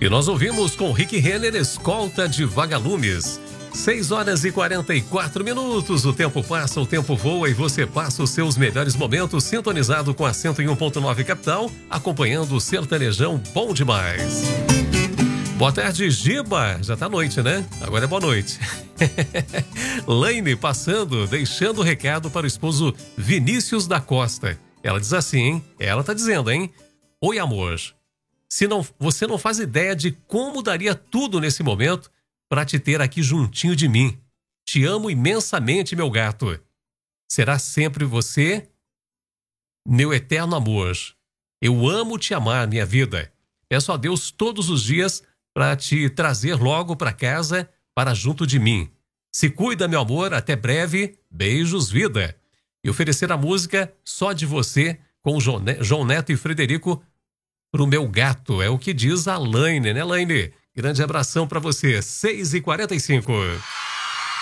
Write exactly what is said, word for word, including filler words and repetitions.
E nós ouvimos com Rick Renner, Escolta de Vagalumes. seis horas e quarenta e quatro minutos, o tempo passa, o tempo voa e você passa os seus melhores momentos sintonizado com a cento e um ponto nove Capital, acompanhando o sertanejão bom demais. Boa tarde, Giba. Já tá noite, né? Agora é boa noite. Laine passando, deixando o recado para o esposo Vinícius da Costa. Ela diz assim, hein? Ela tá dizendo, hein? Oi, amor. Se não, você não faz ideia de como daria tudo nesse momento para te ter aqui juntinho de mim. Te amo imensamente, meu gato. Será sempre você, meu eterno amor. Eu amo te amar, minha vida. Peço a Deus todos os dias para te trazer logo para casa, para junto de mim. Se cuida, meu amor. Até breve. Beijos, vida. E oferecer a música Só de Você com João Neto e Frederico pro meu gato. É o que diz a Laine, né, Laine? Grande abração para você. seis e quarenta e cinco.